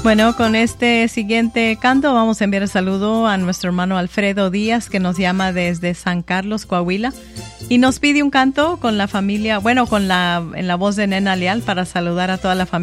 Bueno, con este siguiente canto vamos a enviar el saludo a nuestro hermano Alfredo Díaz, que nos llama desde San Carlos, Coahuila, y nos pide un canto con la familia, bueno, en la voz de Nena Leal para saludar a toda la familia